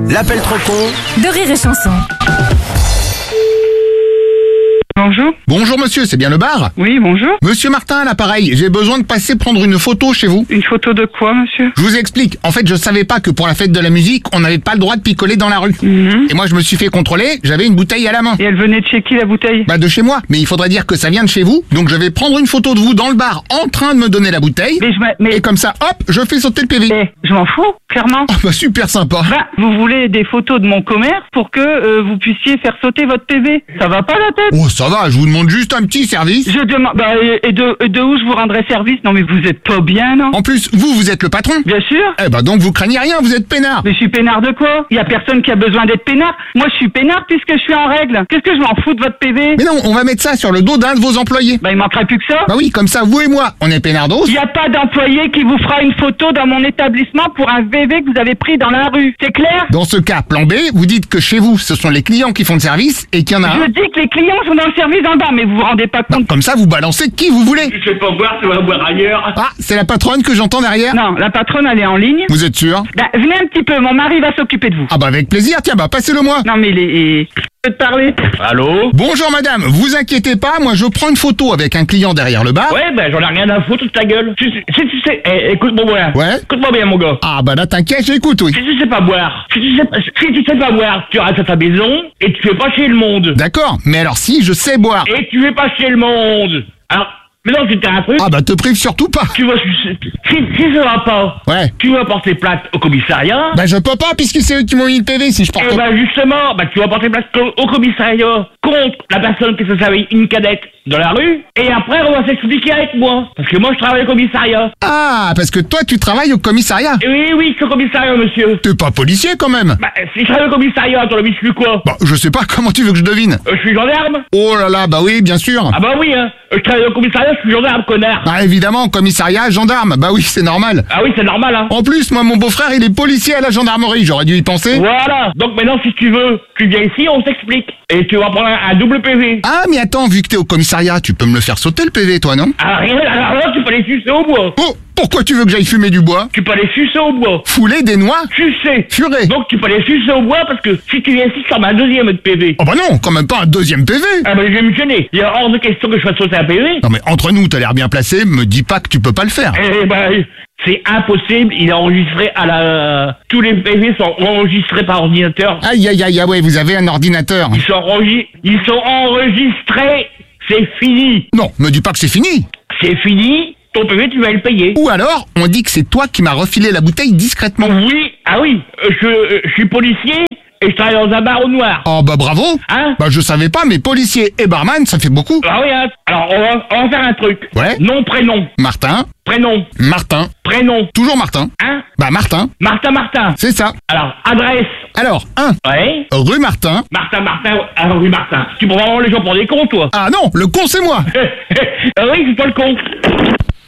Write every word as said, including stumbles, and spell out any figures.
L'appel trop con de Rire et Chanson. Bonjour. Bonjour monsieur, c'est bien le bar? Oui, bonjour. Monsieur Martin à l'appareil, j'ai besoin de passer prendre une photo chez vous. Une photo de quoi, monsieur? Je vous explique, en fait je savais pas que pour la fête de la musique, on n'avait pas le droit de picoler dans la rue. Mhm. Et moi je me suis fait contrôler, j'avais une bouteille à la main. Et elle venait de chez qui, la bouteille? Bah de chez moi, mais il faudrait dire que ça vient de chez vous, donc je vais prendre une photo de vous dans le bar en train de me donner la bouteille. Mais je m'a- mais- Et comme ça, hop, je fais sauter le P V. Eh, je m'en fous, clairement. Oh bah super sympa. Ben, vous voulez des photos de mon commerce pour que euh, vous puissiez faire sauter votre P V? Ça va pas la tête? Oh ça va, je vous demande juste un petit service. Je demande... Bah, et et de, et de où je vous rendrai service? Non, mais vous êtes pas bien, non? En plus, vous, vous êtes le patron. Bien sûr. Eh bah donc vous craignez rien, vous êtes peinard. Mais je suis peinard de quoi? Il y a personne qui a besoin d'être peinard. Moi, je suis peinard puisque je suis en règle. Qu'est-ce que je m'en fous de votre P V? Mais non, on va mettre ça sur le dos d'un de vos employés. Bah, il manquerait plus que ça. Bah oui, comme ça, vous et moi, on est peinardos. Il n'y a pas d'employé qui vous fera une photo dans mon établissement pour un V V que vous avez pris dans la rue. C'est clair? Dans ce cas, plan B, vous dites que chez vous, ce sont les clients qui font le service et qu'il y en a un. Je dis que les clients sont dans le service en bas, mais vous vous rendez pas compte. Comme ça, vous balancez qui vous voulez. Tu sais pas boire, tu vas boire ailleurs. Ah, c'est la patronne que j'entends derrière. Non, la patronne, elle est en ligne. Vous êtes sûr? Bah, venez un petit peu, mon mari va s'occuper de vous. Ah bah avec plaisir, tiens, bah passez-le moi. Non, mais il est... Je peux te parler? Allô? Bonjour madame, vous inquiétez pas, moi je prends une photo avec un client derrière le bar. Ouais, ben j'en ai rien à foutre de ta gueule. Si tu si tu sais, eh, écoute-moi bien. Ouais. Écoute-moi bien, mon gars. Ah bah là t'inquiète, j'écoute, oui. Si tu sais pas boire, si tu sais, pas- si tu sais pas boire, tu restes à ta maison et tu fais pas chier le monde. D'accord, mais alors si je sais boire. Et tu fais pas chier le monde. Alors, maintenant tu t'as un truc. Ah bah te prive surtout pas. Tu vas, si, si si ça va pas, Ouais. tu vas porter plainte au commissariat. Bah je peux pas puisque c'est eux qui m'ont mis le P V si je porte. Et ben justement, bah tu vas porter plainte au, au commissariat contre la personne qui se servait une cadette dans la rue. Et après on va s'expliquer avec moi. Parce que moi je travaille au commissariat. Ah, parce que toi tu travailles au commissariat. Et oui, oui, je suis au commissariat, monsieur. T'es pas policier quand même. Bah, si je travaille au commissariat, ton ami, je suis quoi? Bah je sais pas, comment tu veux que je devine? Euh, je suis gendarme. Oh là là, bah oui, bien sûr. Ah bah oui, hein. Euh, Je travaille au commissariat, je suis gendarme, connard. Ah évidemment, commissariat, gendarme, bah oui, c'est normal. Ah oui, c'est normal, hein. En plus, moi mon beau-frère il est policier à la gendarmerie, j'aurais dû y penser. Voilà. Donc maintenant, si tu veux, tu viens ici, on s'explique. Et tu vas prendre un, un double P V. Ah mais attends, vu que t'es au commissariat, tu peux me le faire sauter le P V toi, non? Ah, rien, alors là, tu peux aller sucer au bois. Oh, pourquoi tu veux que j'aille fumer du bois? Tu peux aller sucer au bois. Fouler des noix? Sucer. Furer? Donc tu peux aller sucer au bois parce que si tu viens ici, tu as un deuxième de P V. Oh bah non, quand même pas un deuxième P V. Ah bah je vais me gêner. Il y a hors de question que je fasse sauter un P V. Non mais entre nous, t'as l'air bien placé, me dis pas que tu peux pas le faire. Eh ben, c'est impossible. Il est enregistré à la... Tous les P V sont enregistrés par ordinateur. Aïe aïe aïe, ah ouais, vous avez un ordinateur. Ils sont, enregis- Ils sont enregistrés. C'est fini. Non, me dis pas que c'est fini. C'est fini. Ton P V, tu vas le payer. Ou alors, on dit que c'est toi qui m'as refilé la bouteille discrètement. Oui. Ah oui. euh, Je, euh, je suis policier et je travaille dans un bar au noir. Oh bah bravo. Hein? Bah je savais pas, mais policier et barman, ça fait beaucoup. Ah oui, hein. Alors, on va, on va faire un truc. Ouais. Nom, prénom. Martin, Prénom. Martin, Prénom. toujours Martin. Hein? Bah Martin, Martin Martin. c'est ça. Alors, adresse. Alors, un, Ouais. rue Martin. Martin Martin, à rue Martin. Tu prends vraiment les gens pour des cons, toi. Ah non, le con c'est moi. Ah oui, c'est pas le con.